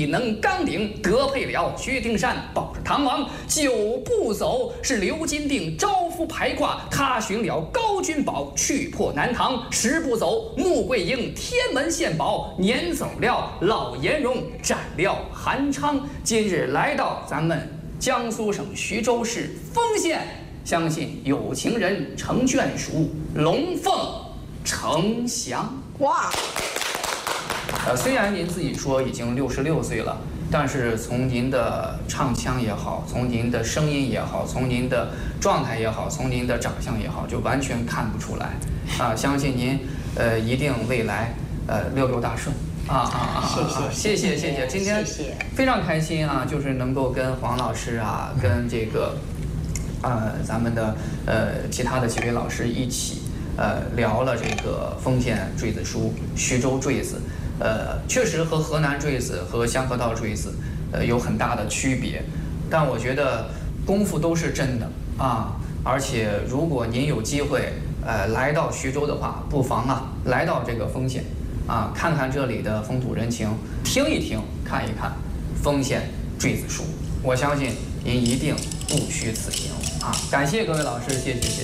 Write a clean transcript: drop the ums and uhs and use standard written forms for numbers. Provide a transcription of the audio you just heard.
一能刚鼎，德配了薛丁山，保着唐王久不走。是刘金定招夫排挂，他寻了高君宝，去破南唐。时不走，穆桂英天门献宝，撵走了老颜容，斩了韩昌。今日来到咱们江苏省徐州市丰县，相信有情人成眷属，龙凤呈祥。 哇！ 虽然您自己说已经66岁了，但是从您的唱腔也好，从您的声音也好，从您的状态也好，从您的长相也好，就完全看不出来。相信您一定未来66大顺。谢谢。今天非常开心啊，就是能够跟黄老师啊，跟这个咱们的其他的几位老师一起聊了这个丰县坠子书、徐州坠子。确实和河南坠子和香河道坠子有很大的区别，但我觉得功夫都是真的啊。而且如果您有机会来到徐州的话，不妨来到这个丰县看看这里的风土人情，听一听，看一看丰县坠子书，我相信您一定不虚此行啊！感谢各位老师，谢谢。